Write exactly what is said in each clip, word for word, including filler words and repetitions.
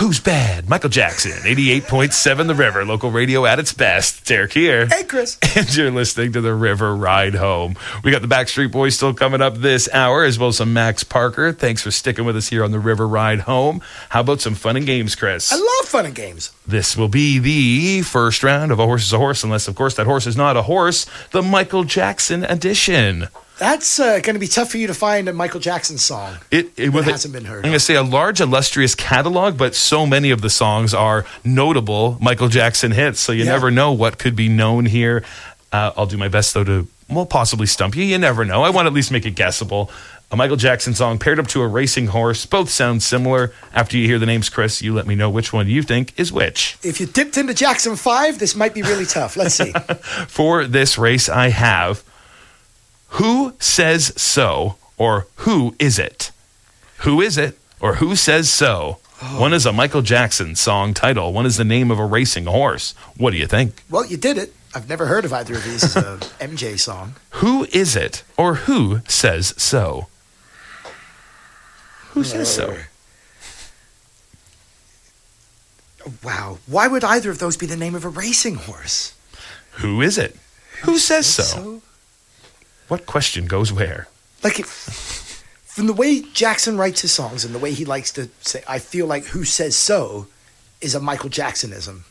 Who's Bad? Michael Jackson, eighty-eight point seven The River, local radio at its best. Derek here. Hey, Chris. And you're listening to The River Ride Home. We got the Backstreet Boys still coming up this hour, as well as some Max Parker. Thanks for sticking with us here on The River Ride Home. How about some fun and games, Chris? I love fun and games. This will be the first round of A Horse is a Horse, unless, of course, that horse is not a horse, the Michael Jackson edition. That's uh, going to be tough for you to find a Michael Jackson song it, it that a, hasn't been heard. I'm going to say a large, illustrious catalog, but so many of the songs are notable Michael Jackson hits, so you Yeah. never know what could be known here. Uh, I'll do my best, though, to well, possibly stump you. You never know. I want to at least make it guessable. A Michael Jackson song paired up to a racing horse. Both sound similar. After you hear the names, Chris, you let me know which one you think is which. If you dipped into Jackson five, this might be really tough. Let's see. For this race, I have Who Says So, or Who Is It? Who is it, or Who Says So? Oh. One is a Michael Jackson song title. One is the name of a racing horse. What do you think? Well, you did it. I've never heard of either of these as a M J song. Who is it, or Who Says So? Who says so? Wow. Why would either of those be the name of a racing horse? Who is it? Who says so? so? What question goes where? Like, it, from the way Jackson writes his songs and the way he likes to say, I feel like Who Says So is a Michael Jacksonism.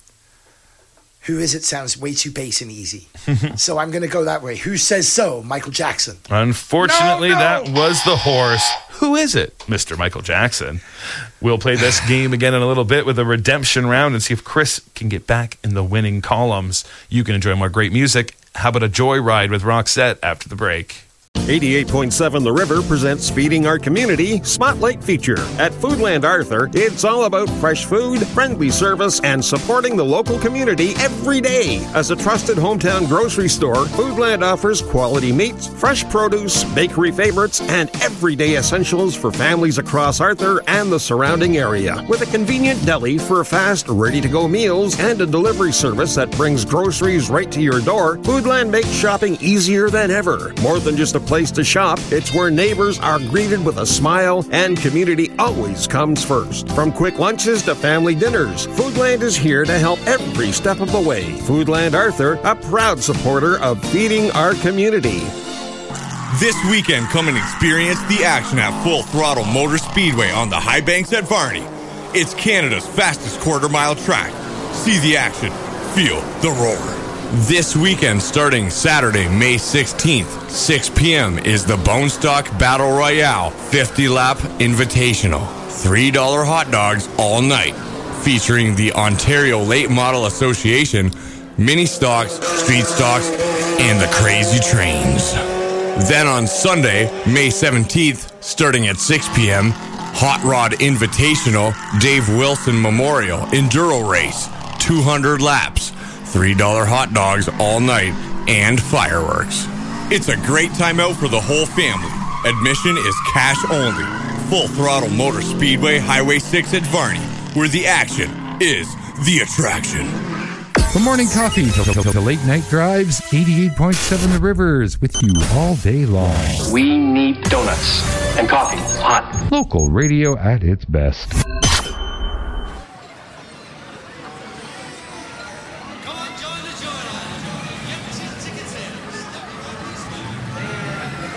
Who is it sounds way too bass and easy. So I'm going to go that way. Who Says So, Michael Jackson. Unfortunately, No, no. that was the horse. Who is it? Mister Michael Jackson. We'll play this game again in a little bit with a redemption round and see if Chris can get back in the winning columns. You can enjoy more great music. How about a joyride with Roxette after the break? eighty-eight point seven The River presents Feeding Our Community Spotlight Feature. At Foodland Arthur, it's all about fresh food, friendly service, and supporting the local community every day. As a trusted hometown grocery store, Foodland offers quality meats, fresh produce, bakery favorites, and everyday essentials for families across Arthur and the surrounding area. With a convenient deli for fast, ready-to-go meals and a delivery service that brings groceries right to your door, Foodland makes shopping easier than ever. More than just a place to shop, it's where neighbors are greeted with a smile and community always comes first. From quick lunches to family dinners, Foodland is here to help every step of the way. Foodland Arthur, a proud supporter of feeding our community. This weekend, come and experience the action at Full Throttle Motor Speedway on the High Banks at Varney. It's Canada's fastest quarter-mile track. See the action. Feel the roar. This weekend, starting Saturday, May sixteenth, six p.m., is the Bone Stock Battle Royale fifty-lap Invitational. three dollars hot dogs all night, featuring the Ontario Late Model Association, mini stocks, street stocks, and the crazy trains. Then on Sunday, May seventeenth, starting at six p.m., Hot Rod Invitational Dave Wilson Memorial Enduro Race, two hundred laps. three dollars hot dogs all night, and fireworks. It's a great time out for the whole family. Admission is cash only. Full Throttle Motor Speedway, Highway six at Varney, where the action is the attraction. From morning coffee to, to, to late night drives, eighty-eight point seven The Rivers with you all day long. We need donuts and coffee, hot. Local radio at its best.